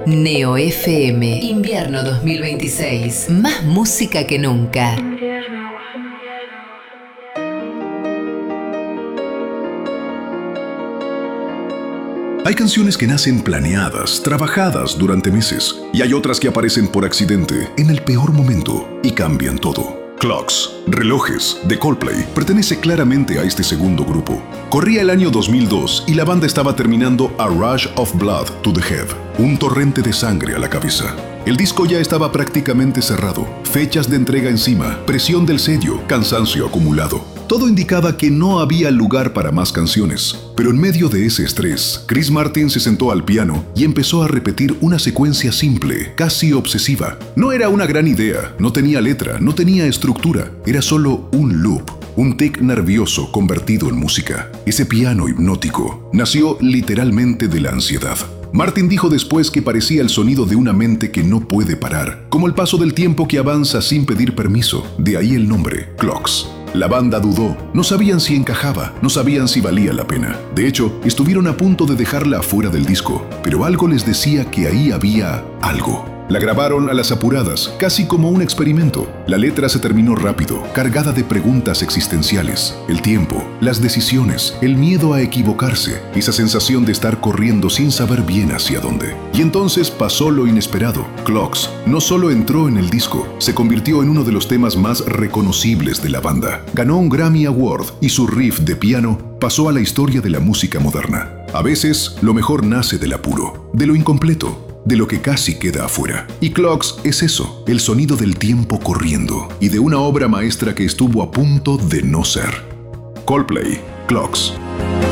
Neo FM, invierno 2026. Más música que nunca. Hay canciones que nacen planeadas, trabajadas durante meses, y hay otras que aparecen por accidente, en el peor momento, y cambian todo. Clocks, Relojes, de Coldplay, pertenece claramente a este segundo grupo. Corría el año 2002 y la banda estaba terminando A Rush of Blood to the Head, un torrente de sangre a la cabeza. El disco ya estaba prácticamente cerrado, fechas de entrega encima, presión del sello, cansancio acumulado. Todo indicaba que no había lugar para más canciones, pero en medio de ese estrés, Chris Martin se sentó al piano y empezó a repetir una secuencia simple, casi obsesiva. No era una gran idea, no tenía letra, no tenía estructura, era solo un loop, un tic nervioso convertido en música. Ese piano hipnótico nació literalmente de la ansiedad. Martin dijo después que parecía el sonido de una mente que no puede parar, como el paso del tiempo que avanza sin pedir permiso, de ahí el nombre, Clocks. La banda dudó, no sabían si encajaba, no sabían si valía la pena. De hecho, estuvieron a punto de dejarla afuera del disco, pero algo les decía que ahí había algo. La grabaron a las apuradas, casi como un experimento. La letra se terminó rápido, cargada de preguntas existenciales. El tiempo, las decisiones, el miedo a equivocarse, esa sensación de estar corriendo sin saber bien hacia dónde. Y entonces pasó lo inesperado. Clocks no solo entró en el disco, se convirtió en uno de los temas más reconocibles de la banda. Ganó un Grammy Award y su riff de piano pasó a la historia de la música moderna. A veces, lo mejor nace del apuro, de lo incompleto, de lo que casi queda afuera. Y Clocks es eso, el sonido del tiempo corriendo y de una obra maestra que estuvo a punto de no ser. Coldplay, Clocks.